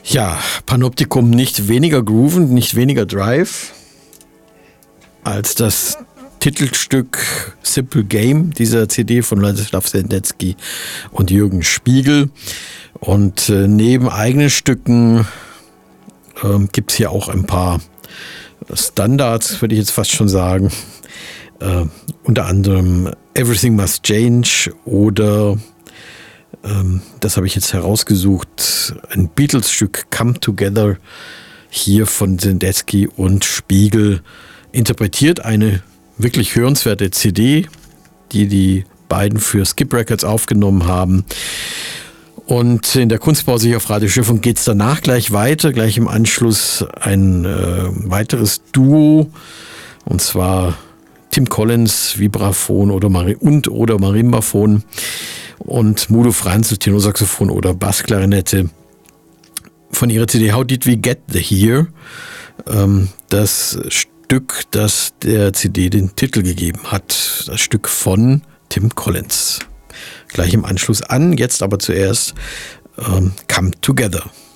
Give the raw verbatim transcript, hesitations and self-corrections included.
Ja, Panoptikum nicht weniger groovend, nicht weniger Drive als das Titelstück Simple Game dieser C D von Ladislav Sendetsky und Jürgen Spiegel. Und äh, neben eigenen Stücken äh, gibt es hier auch ein paar Standards, würde ich jetzt fast schon sagen. Äh, unter anderem Everything Must Change oder ähm, das habe ich jetzt herausgesucht, ein Beatles-Stück Come Together, hier von Sendetsky und Spiegel interpretiert. Eine wirklich hörenswerte C D, die die beiden für Skip Records aufgenommen haben. Und in der Kunstpause hier auf Radio Schöpfung geht es danach gleich weiter, gleich im Anschluss ein äh, weiteres Duo, und zwar Tim Collins, Vibraphon oder Mari- und oder Marimbaphon und Mudo Franz, Tenorsaxophon oder Bassklarinette. Von ihrer C D How Did We Get the Here? Ähm, das Stück, das der C D den Titel gegeben hat. Das Stück von Tim Collins. Gleich im Anschluss an, jetzt aber zuerst ähm, Come Together.